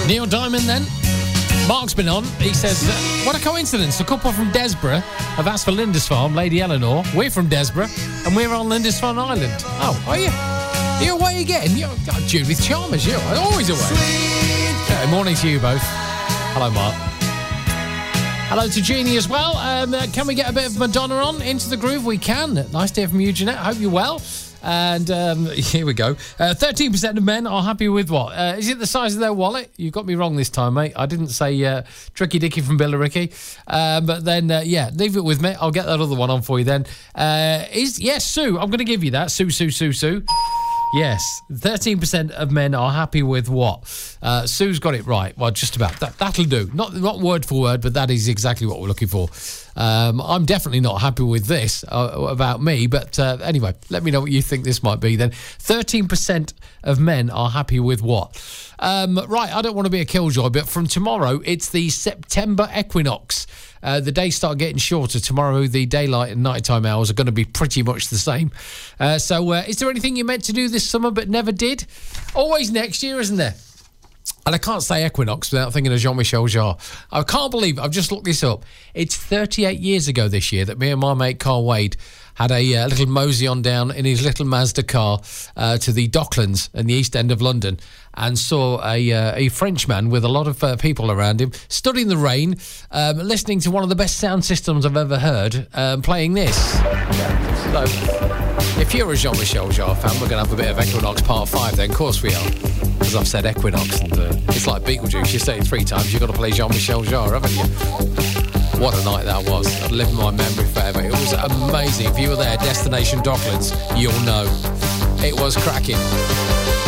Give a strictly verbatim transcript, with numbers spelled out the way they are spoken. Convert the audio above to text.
Neil Diamond then. Mark's been on. He says, uh, what a coincidence. A couple from Desborough have asked for Lindisfarne, Lady Eleanor. We're from Desborough, and we're on Lindisfarne Island. Oh, are you? Are you away again? You're oh, Judith Chalmers, you. I'm always away. Okay, morning to you both. Hello, Mark. Hello to Jeannie as well. Um, uh, can we get a bit of Madonna on into the groove? We can. Nice to hear from you, Jeanette. Hope you're well. And um, here we go. Uh, thirteen percent of men are happy with what? Uh, is it the size of their wallet? You got me wrong this time, mate. I didn't say uh, Tricky Dicky from Billericay. Uh, but then, uh, yeah, leave it with me. I'll get that other one on for you then. Uh, is Yes, Sue. I'm going to give you that. Sue, Sue, Sue, Sue. Yes, thirteen percent of men are happy with what? Uh, Sue's got it right. Well, just about. That, that'll do. Not not word for word, but that is exactly what we're looking for. Um, I'm definitely not happy with this uh, about me, but uh, anyway, let me know what you think this might be then. thirteen percent of men are happy with what? Um, right, I don't want to be a killjoy, but from tomorrow, it's the September equinox. Uh, the days start getting shorter. Tomorrow, the daylight and nighttime hours are going to be pretty much the same. Uh, so, uh, is there anything you meant to do this summer but never did? Always next year, isn't there? And I can't say equinox without thinking of Jean-Michel Jarre. I can't believe it. I've just looked this up. It's thirty-eight years ago this year that me and my mate Carl Wade had a uh, little mosey on down in his little Mazda car uh, to the Docklands in the East End of London and saw a uh, a Frenchman with a lot of uh, people around him, stood in the rain, um, listening to one of the best sound systems I've ever heard, um, playing this. So, if you're a Jean-Michel Jarre fan, we're going to have a bit of Equinox Part five then. Of course we are. Because I've said Equinox, and uh, it's like Beetlejuice. You say it three times, you've got to play Jean-Michel Jarre, haven't you? What a night that was. I'll live in my memory forever. It was amazing. If you were there, Destination Docklands, you'll know. It was cracking.